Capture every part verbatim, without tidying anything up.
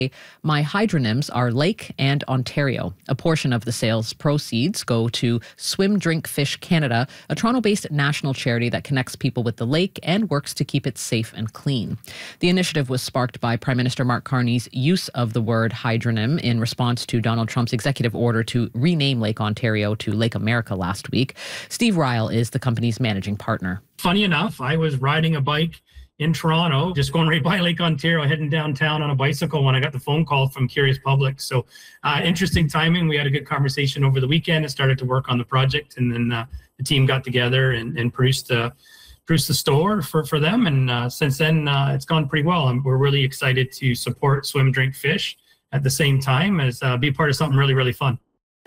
My hydronyms are Lake and Ontario. A portion of the sales proceeds go to Swim Drink Fish Canada, a Toronto-based national charity that connects people with the lake and works to keep it safe and clean. The initiative was sparked by Prime Minister Mark Carney's use of the word hydronym in response to Donald Trump's executive order to rename Lake Ontario to Lake America last week. Steve Ryle is the company's managing partner. Funny enough, I was riding a bike in Toronto, just going right by Lake Ontario, heading downtown on a bicycle when I got the phone call from Curious Public. So uh, interesting timing. We had a good conversation over the weekend and started to work on the project. And then uh, the team got together and, and produced, uh, produced the store for, for them. And uh, since then, uh, it's gone pretty well. And we're really excited to support Swim Drink Fish at the same time as uh, be part of something really, really fun.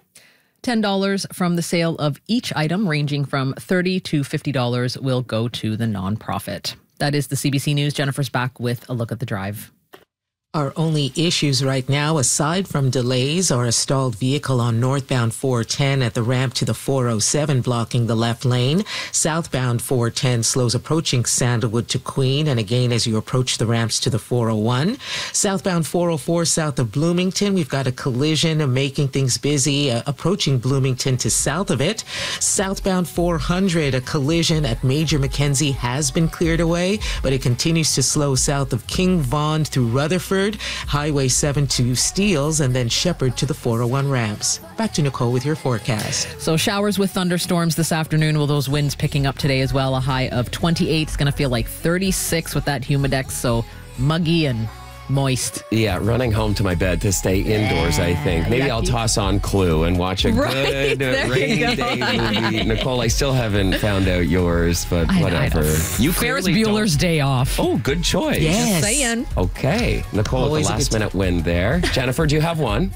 ten dollars from the sale of each item, ranging from thirty dollars to fifty dollars, will go to the nonprofit. That is the C B C News. Jennifer's back with a look at the drive. Our only issues right now, aside from delays, are a stalled vehicle on northbound four ten at the ramp to the four oh seven blocking the left lane. Southbound four ten slows approaching Sandalwood to Queen, and again as you approach the ramps to the four oh one. Southbound four oh four south of Bloomington, we've got a collision making things busy, uh, approaching Bloomington to south of it. Southbound four hundred, a collision at Major Mackenzie has been cleared away, but it continues to slow south of King Vaughan through Rutherford. Highway seven to Steeles, and then Shepherd to the four oh one ramps. Back to Nicole with your forecast. So showers with thunderstorms this afternoon. Will those winds picking up today as well? A high of twenty-eight. It's going to feel like thirty-six with that humidex, so muggy and moist. Yeah, running home to my bed to stay indoors, I think. Maybe Yucky. I'll toss on Clue and watch a Right, good there rainy you go. day movie. Nicole, I still haven't found out yours, but I know, whatever. I know. You Ferris clearly Bueller's don't- Day Off. Oh, good choice. Yes. Just saying. Okay. Nicole Always with a the last good minute win there. Jennifer, do you have one?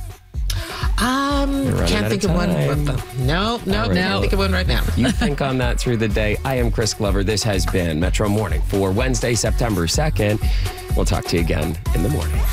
Um, You're running can't out think of of one. time. No, no, All right. can't think of one right now. You think on that through the day. I am Chris Glover. This has been Metro Morning for Wednesday, September second. We'll talk to you again in the morning.